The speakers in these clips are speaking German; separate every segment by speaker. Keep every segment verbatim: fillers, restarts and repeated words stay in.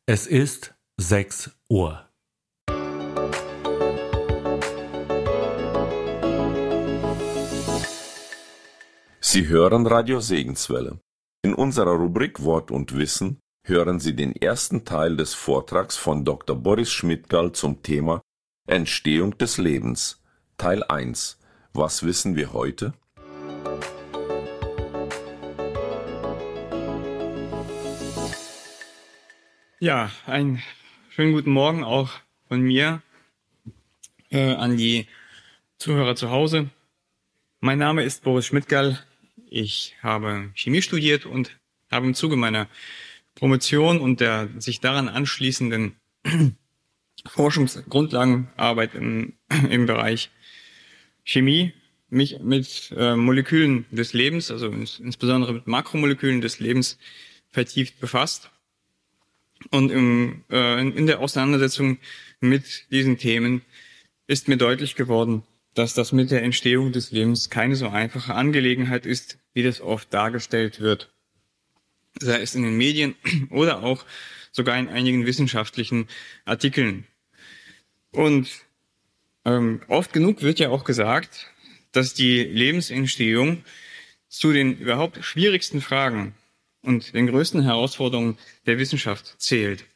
Speaker 1: Es ist sechs Uhr.
Speaker 2: Sie hören Radio Segenswelle. In unserer Rubrik Wort und Wissen hören Sie den ersten Teil des Vortrags von Doktor Boris Schmidgall zum Thema Entstehung des Lebens, Teil eins. Was wissen wir heute?
Speaker 3: Ja, einen schönen guten Morgen auch von mir äh, an die Zuhörer zu Hause. Mein Name ist Boris Schmidgall. Ich habe Chemie studiert und habe im Zuge meiner Promotion und der sich daran anschließenden Forschungsgrundlagenarbeit im, im Bereich Chemie mich mit äh, Molekülen des Lebens, also ins, insbesondere mit Makromolekülen des Lebens, vertieft befasst. Und im, äh, in der Auseinandersetzung mit diesen Themen ist mir deutlich geworden, dass das mit der Entstehung des Lebens keine so einfache Angelegenheit ist, wie das oft dargestellt wird. Sei es in den Medien oder auch sogar in einigen wissenschaftlichen Artikeln. Und ähm, oft genug wird ja auch gesagt, dass die Lebensentstehung zu den überhaupt schwierigsten Fragen und den größten Herausforderungen der Wissenschaft zählt.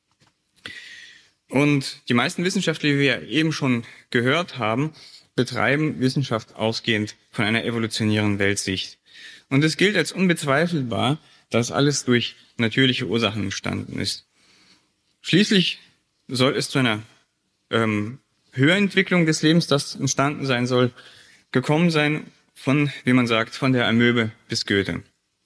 Speaker 3: Und die meisten Wissenschaftler, wie wir eben schon gehört haben, betreiben Wissenschaft ausgehend von einer evolutionären Weltsicht. Und es gilt als unbezweifelbar, dass alles durch natürliche Ursachen entstanden ist. Schließlich soll es zu einer ähm, Höherentwicklung des Lebens, das entstanden sein soll, gekommen sein von, wie man sagt, von der Amöbe bis Goethe.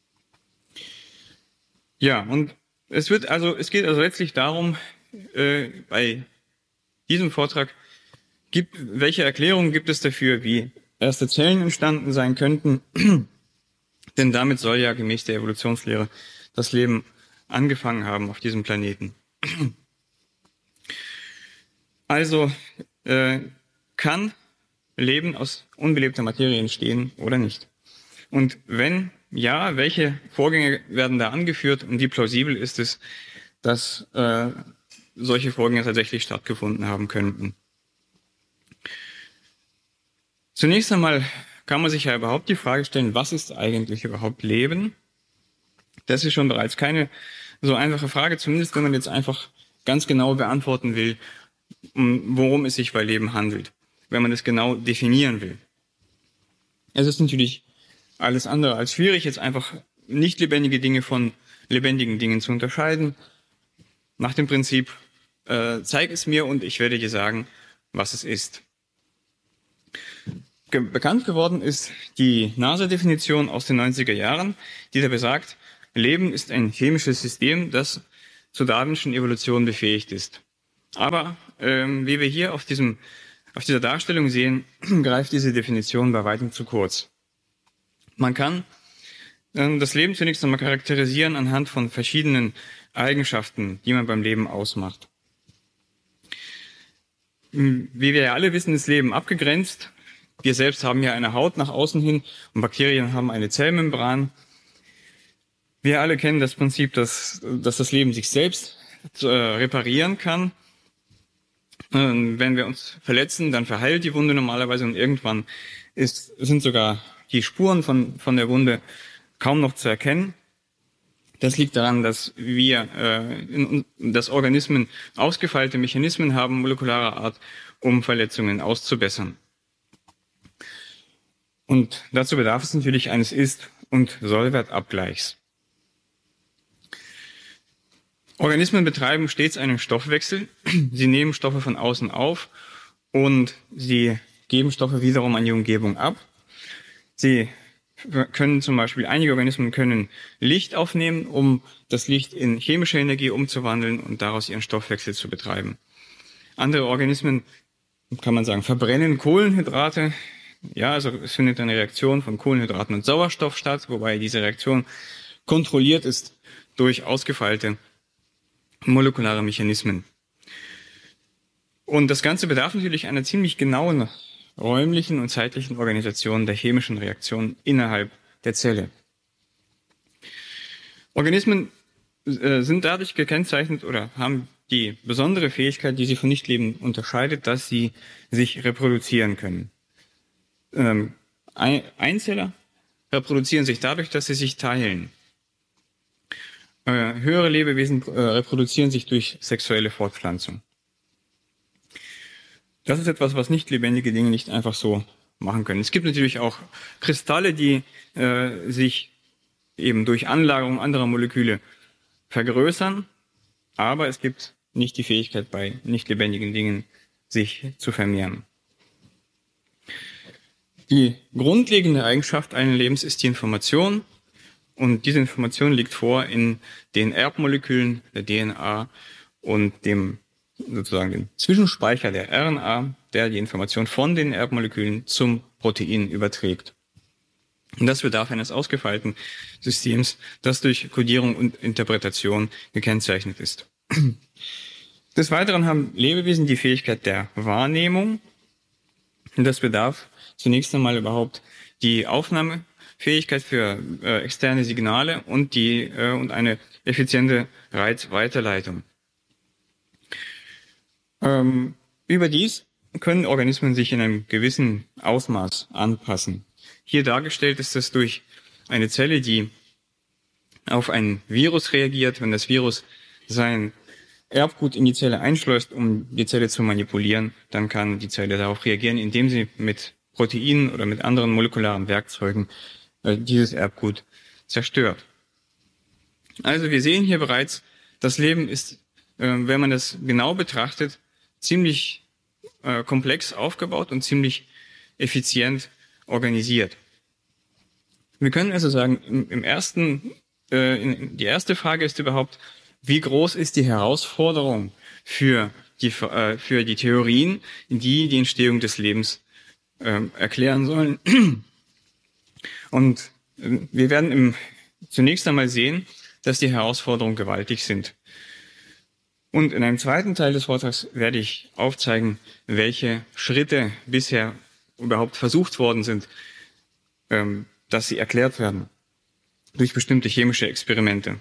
Speaker 3: Ja, und es wird also, es geht also letztlich darum, äh, bei diesem Vortrag, gibt, welche Erklärungen gibt es dafür, wie erste Zellen entstanden sein könnten? Denn damit soll ja gemäß der Evolutionslehre das Leben angefangen haben auf diesem Planeten. Also äh, kann Leben aus unbelebter Materie entstehen oder nicht? Und wenn ja, welche Vorgänge werden da angeführt und wie plausibel ist es, dass äh, solche Vorgänge tatsächlich stattgefunden haben könnten? Zunächst einmal kann man sich ja überhaupt die Frage stellen, was ist eigentlich überhaupt Leben? Das ist schon bereits keine so einfache Frage, zumindest wenn man jetzt einfach ganz genau beantworten will, worum es sich bei Leben handelt, wenn man es genau definieren will. Es ist natürlich alles andere als schwierig, jetzt einfach nicht lebendige Dinge von lebendigen Dingen zu unterscheiden. Nach dem Prinzip, äh, zeig es mir und ich werde dir sagen, was es ist. Ge- bekannt geworden ist die NASA-Definition aus den neunziger Jahren, die da besagt, Leben ist ein chemisches System, das zur darwinschen Evolution befähigt ist. Aber ähm, wie wir hier auf, diesem, auf dieser Darstellung sehen, greift diese Definition bei weitem zu kurz. Man kann äh, das Leben zunächst einmal charakterisieren anhand von verschiedenen Eigenschaften, die man beim Leben ausmacht. Wie wir ja alle wissen, ist Leben abgegrenzt. Wir selbst haben ja eine Haut nach außen hin und Bakterien haben eine Zellmembran. Wir alle kennen das Prinzip, dass, dass das Leben sich selbst äh, reparieren kann. Ähm, wenn wir uns verletzen, dann verheilt die Wunde normalerweise und irgendwann ist, sind sogar die Spuren von, von der Wunde kaum noch zu erkennen. Das liegt daran, dass wir, äh, in, dass Organismen ausgefeilte Mechanismen haben, molekularer Art, um Verletzungen auszubessern. Und dazu bedarf es natürlich eines Ist- und Sollwertabgleichs. Organismen betreiben stets einen Stoffwechsel. Sie nehmen Stoffe von außen auf und sie geben Stoffe wiederum an die Umgebung ab. Sie können zum Beispiel, einige Organismen können Licht aufnehmen, um das Licht in chemische Energie umzuwandeln und daraus ihren Stoffwechsel zu betreiben. Andere Organismen, kann man sagen, verbrennen Kohlenhydrate. Ja, also es findet eine Reaktion von Kohlenhydraten und Sauerstoff statt, wobei diese Reaktion kontrolliert ist durch ausgefeilte molekulare Mechanismen. Und das Ganze bedarf natürlich einer ziemlich genauen räumlichen und zeitlichen Organisation der chemischen Reaktion innerhalb der Zelle. Organismen äh, sind dadurch gekennzeichnet oder haben die besondere Fähigkeit, die sie von Nichtleben unterscheidet, dass sie sich reproduzieren können. Ähm, Einzeller reproduzieren sich dadurch, dass sie sich teilen. Äh, höhere Lebewesen äh, reproduzieren sich durch sexuelle Fortpflanzung. Das ist etwas, was nicht lebendige Dinge nicht einfach so machen können. Es gibt natürlich auch Kristalle, die äh, sich eben durch Anlagerung anderer Moleküle vergrößern, aber es gibt nicht die Fähigkeit, bei nicht lebendigen Dingen sich zu vermehren. Die grundlegende Eigenschaft eines Lebens ist die Information, und diese Information liegt vor in den Erbmolekülen der D N A und dem sozusagen dem Zwischenspeicher der R N A, der die Information von den Erbmolekülen zum Protein überträgt. Und das bedarf eines ausgefeilten Systems, das durch Kodierung und Interpretation gekennzeichnet ist. Des Weiteren haben Lebewesen die Fähigkeit der Wahrnehmung. Und das bedarf zunächst einmal überhaupt die Aufnahmefähigkeit für äh, externe Signale und, die, äh, und eine effiziente Reizweiterleitung. Ähm, überdies können Organismen sich in einem gewissen Ausmaß anpassen. Hier dargestellt ist das durch eine Zelle, die auf ein Virus reagiert. Wenn das Virus sein Erbgut in die Zelle einschleust, um die Zelle zu manipulieren, dann kann die Zelle darauf reagieren, indem sie mit Proteinen oder mit anderen molekularen Werkzeugen äh, dieses Erbgut zerstört. Also wir sehen hier bereits, das Leben ist, äh, wenn man das genau betrachtet, ziemlich äh, komplex aufgebaut und ziemlich effizient organisiert. Wir können also sagen, im, im ersten, äh, in, die erste Frage ist überhaupt, wie groß ist die Herausforderung für die, äh, für die Theorien, die die Entstehung des Lebens äh, erklären sollen. Und äh, wir werden im, zunächst einmal sehen, dass die Herausforderungen gewaltig sind. Und in einem zweiten Teil des Vortrags werde ich aufzeigen, welche Schritte bisher überhaupt versucht worden sind, ähm, dass sie erklärt werden durch bestimmte chemische Experimente.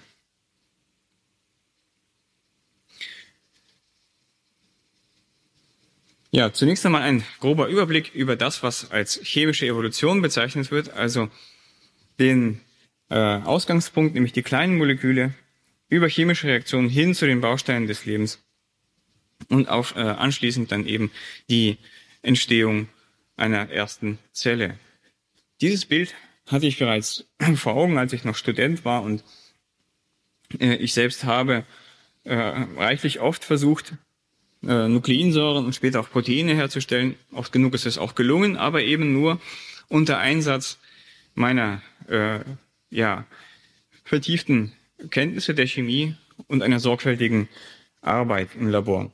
Speaker 3: Ja, zunächst einmal ein grober Überblick über das, was als chemische Evolution bezeichnet wird, also den äh, Ausgangspunkt, nämlich die kleinen Moleküle, über chemische Reaktionen hin zu den Bausteinen des Lebens und auf, äh, anschließend dann eben die Entstehung einer ersten Zelle. Dieses Bild hatte ich bereits vor Augen, als ich noch Student war, und äh, ich selbst habe äh, reichlich oft versucht, äh, Nukleinsäuren und später auch Proteine herzustellen. Oft genug ist es auch gelungen, aber eben nur unter Einsatz meiner äh, ja, vertieften Kenntnisse der Chemie und einer sorgfältigen Arbeit im Labor.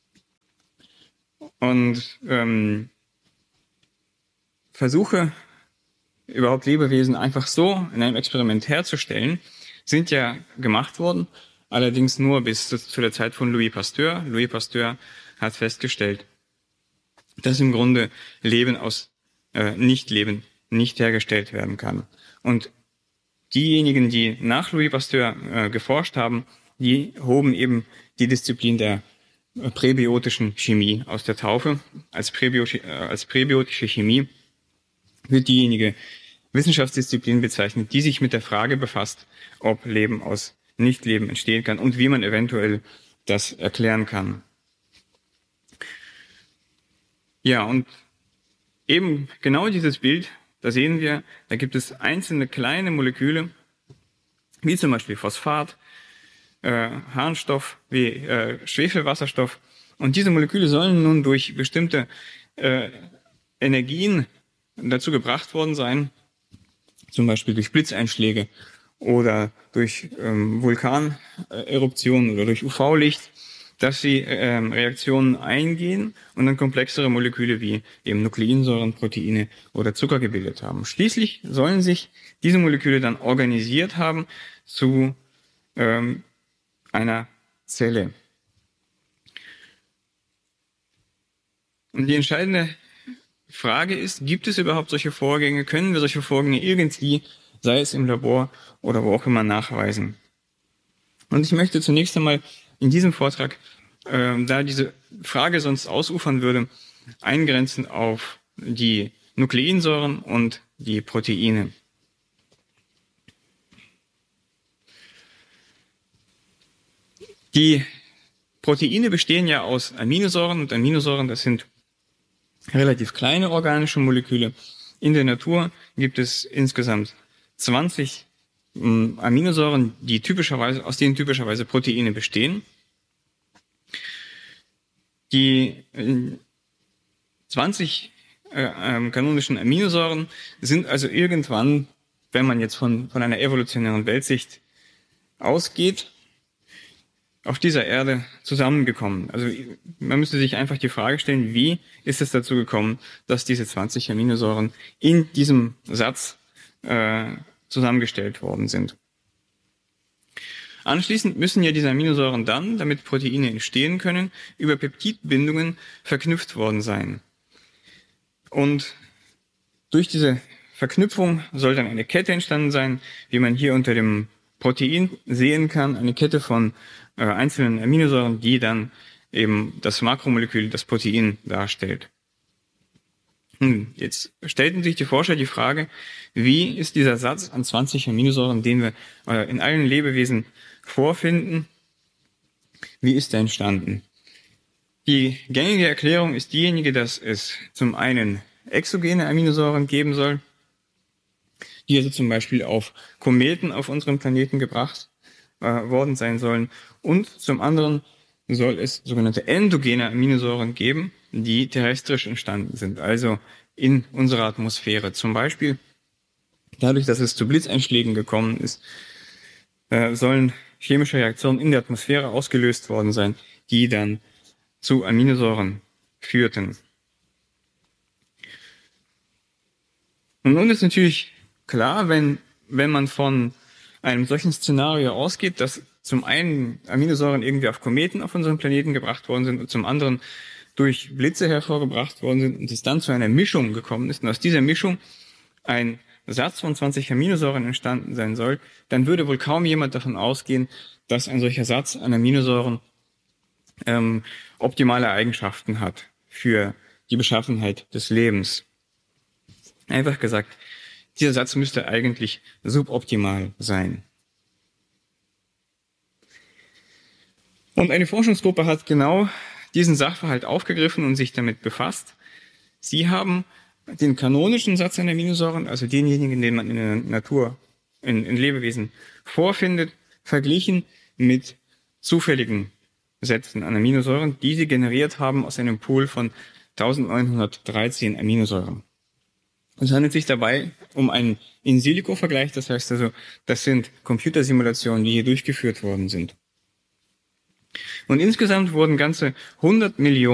Speaker 3: Und ähm, Versuche, überhaupt Lebewesen einfach so in einem Experiment herzustellen, sind ja gemacht worden, allerdings nur bis zu, zu der Zeit von Louis Pasteur. Louis Pasteur hat festgestellt, dass im Grunde Leben aus äh, Nichtleben nicht hergestellt werden kann. Und diejenigen, die nach Louis Pasteur äh, geforscht haben, die hoben eben die Disziplin der äh, präbiotischen Chemie aus der Taufe. Als, präbiotische, äh, als präbiotische Chemie wird diejenige Wissenschaftsdisziplin bezeichnet, die sich mit der Frage befasst, ob Leben aus Nichtleben entstehen kann und wie man eventuell das erklären kann. Ja, und eben genau dieses Bild, da sehen wir, da gibt es einzelne kleine Moleküle, wie zum Beispiel Phosphat, äh, Harnstoff, wie äh, Schwefelwasserstoff. Und diese Moleküle sollen nun durch bestimmte äh, Energien dazu gebracht worden sein, zum Beispiel durch Blitzeinschläge oder durch ähm, Vulkaneruptionen oder durch U V-Licht, dass sie ähm, Reaktionen eingehen und dann komplexere Moleküle wie eben Nukleinsäuren, Proteine oder Zucker gebildet haben. Schließlich sollen sich diese Moleküle dann organisiert haben zu ähm, einer Zelle. Und die entscheidende Frage ist, gibt es überhaupt solche Vorgänge? Können wir solche Vorgänge irgendwie, sei es im Labor oder wo auch immer, nachweisen? Und ich möchte zunächst einmal in diesem Vortrag, äh, da diese Frage sonst ausufern würde, eingrenzen auf die Nukleinsäuren und die Proteine. Die Proteine bestehen ja aus Aminosäuren, und Aminosäuren, das sind relativ kleine organische Moleküle. In der Natur gibt es insgesamt zwanzig ähm, Aminosäuren, die typischerweise, aus denen typischerweise Proteine bestehen. Die äh, zwanzig äh, äh, kanonischen Aminosäuren sind also irgendwann, wenn man jetzt von, von einer evolutionären Weltsicht ausgeht, auf dieser Erde zusammengekommen. Also man müsste sich einfach die Frage stellen, wie ist es dazu gekommen, dass diese zwanzig Aminosäuren in diesem Satz äh, zusammengestellt worden sind. Anschließend müssen ja diese Aminosäuren dann, damit Proteine entstehen können, über Peptidbindungen verknüpft worden sein. Und durch diese Verknüpfung soll dann eine Kette entstanden sein, wie man hier unter dem Protein sehen kann, eine Kette von äh, einzelnen Aminosäuren, die dann eben das Makromolekül, das Protein darstellt. Hm, jetzt stellten sich die Forscher die Frage, wie ist dieser Satz an zwanzig Aminosäuren, den wir äh, in allen Lebewesen vorfinden, wie ist der entstanden? Die gängige Erklärung ist diejenige, dass es zum einen exogene Aminosäuren geben soll, die also zum Beispiel auf Kometen auf unserem Planeten gebracht äh, worden sein sollen. Und zum anderen soll es sogenannte endogene Aminosäuren geben, die terrestrisch entstanden sind, also in unserer Atmosphäre. Zum Beispiel dadurch, dass es zu Blitzeinschlägen gekommen ist, äh, sollen chemische Reaktionen in der Atmosphäre ausgelöst worden sein, die dann zu Aminosäuren führten. Und nun ist natürlich klar, wenn, wenn man von einem solchen Szenario ausgeht, dass zum einen Aminosäuren irgendwie auf Kometen auf unserem Planeten gebracht worden sind und zum anderen durch Blitze hervorgebracht worden sind und es dann zu einer Mischung gekommen ist und aus dieser Mischung ein Satz von zwanzig Aminosäuren entstanden sein soll, dann würde wohl kaum jemand davon ausgehen, dass ein solcher Satz an Aminosäuren ähm, optimale Eigenschaften hat für die Beschaffenheit des Lebens. Einfach gesagt, dieser Satz müsste eigentlich suboptimal sein. Und eine Forschungsgruppe hat genau diesen Sachverhalt aufgegriffen und sich damit befasst. Sie haben den kanonischen Satz an Aminosäuren, also denjenigen, den man in der Natur, in, in Lebewesen vorfindet, verglichen mit zufälligen Sätzen an Aminosäuren, die sie generiert haben aus einem Pool von neunzehnhundertdreizehn Aminosäuren. Es handelt sich dabei um einen In-Silico-Vergleich, das heißt also, das sind Computersimulationen, die hier durchgeführt worden sind. Und insgesamt wurden ganze hundert Millionen